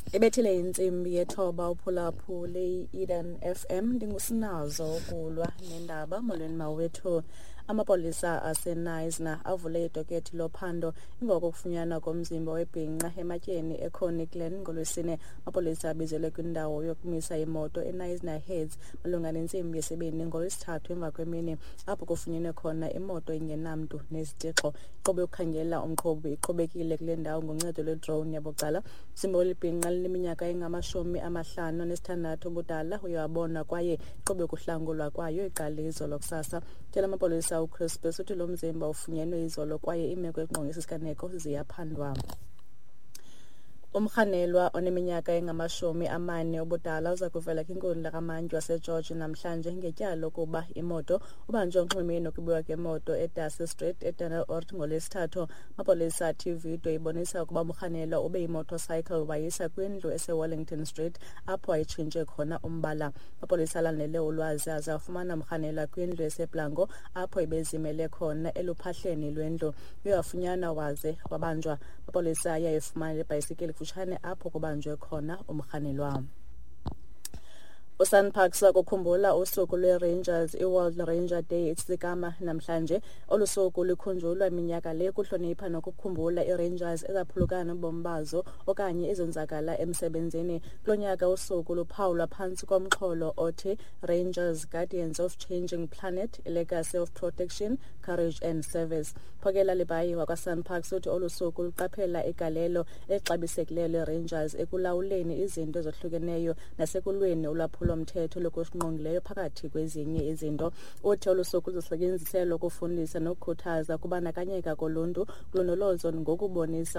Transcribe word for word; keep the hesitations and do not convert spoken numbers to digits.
Ibethile insimbi yethoba uphulaphule Eden F M ndingusinazo kulwa nendaba molweni mawethu. Amapolisa aseNaisna avule idokethi lophando emva kokufunyanwa komzimba webhinqa ematyeni eConnie Glen ngolwesine. Amapolisa abizelwe kwindawo yokumisa imoto eNaisna Heads malunga nentsimbi yesibini ngolwesithathu emva kwemini apho kufunyenwe khona imoto engenamntu nezitixo. Inkqubo yokukhangela umqhubi iqhubekile kule ndawo ngoncedo lwe-drone yabucala. Umzimba welibhinqa lineminyaka engamashumi amahlanu nesithandathu ubudala uye wabonwa kwaye inkqubo yokuhlangulwa kwayo iqale izolo kusasa. Tshela amapolisa uCrispus uthi lo mzimba ufunyenwe izolo kwaye imeko eqongisa isiganeko ziyaphandwa. Umrhanelwa oneminyaka engamashumi amane ubudala uza kuvela kwinkundla kaMantyi waseGeorge namhlanje ngetyala lokuba imoto ubanjwe unxwemeni nokubiwa kwemoto eDarcy Street eDennilton ngolwesithathu. Amapolisa athi ividiyo ibonisa ukuba umrhanelwa ube imotorcycle wayisa kwindlu eseWellington Street apho ayitshintshe khona umbala. Amapolisa alandele ulwazi aze afumana umrhanelwa kwindlu eseBlanco apho ibezimele khona eluphahleni lwendlu. Uye wafunyanwa waze wabanjwa. Amapolisa ayayifumana lebhayisikili kufutshane apho kubanjwe khona umrhanelwa. uSunparks wakukhumbula usuku lwe-Rangers i-World Ranger Day eTsikama namhlanje. Olu suku likhunjulwa iminyaka le kuhlonipha nokukhumbula i-Rangers ezaphulukana ubomi bazo okanye ezenzakala emsebenzini. Kulo nyaka usuku luphawulwa phantsi komxholo othi Rangers Guardians of Changing Planet, a Legacy of Protection, Courage and Service. Phokela Libayi wakwaSunparks uthi olu suku luqaphela igalelo exabisekileyo le-Rangers ekulawuleni izinto ezohlukeneyo nasekulweni ulwaphulo lomthetho lokusingqongileyo phakathi kwezinye izinto. Uthi olu suku lusetyenziselwa ukufundisa nokukhuthaza ukubandakanyeka koluntu kulondolozo ngokubonisa